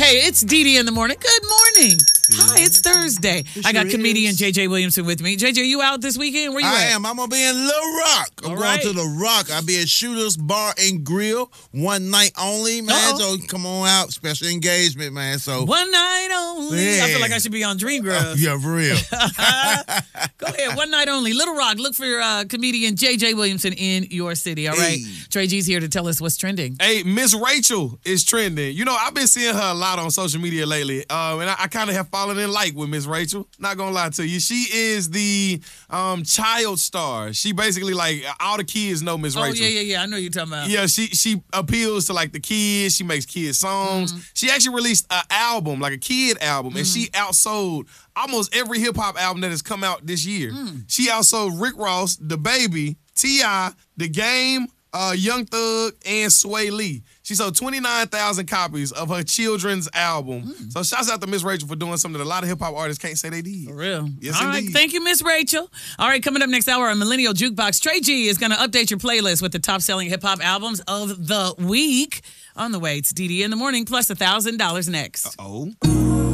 Hey, it's Dee Dee in the morning. Good morning. Hi, it's Thursday. I got comedian JJ Williamson with me. JJ, you out this weekend? Where you at? I am. I'm going to be in Little Rock. I'm going to The Rock. I'll be at Shooter's Bar and Grill. One night only, man. So come on out. Special engagement, man. So one night only. Yeah. I feel like I should be on Dreamgirls. Yeah, for real. Go ahead. One night only. Little Rock. Look for comedian JJ Williamson in your city. All right. Trey G's here to tell us what's trending. Hey, Miss Rachel is trending. You know, I've been seeing her a lot on social media lately. And I kind of have fallen in like with Miss Rachel. Not gonna lie to you. She is the child star. She basically, like, all the kids know Miss Rachel. Yeah. I know you're talking about. Yeah, she appeals to, like, the kids. She makes kid songs. She actually released an album, like a kid album, and she outsold almost every hip-hop album that has come out this year. She outsold Rick Ross, The Baby, T.I., The Game, Young Thug, and Sway Lee. She sold 29,000 copies of her children's album. So shouts out to Miss Rachel for doing something that a lot of hip-hop artists can't say they did. For real. Yes, all right. indeed. Thank you, Miss Rachel. All right, coming up next hour on Millennial Jukebox, Trey G is going to update your playlist with the top-selling hip-hop albums of the week. On the way, it's Dee Dee in the morning, plus $1,000 next. Uh-oh.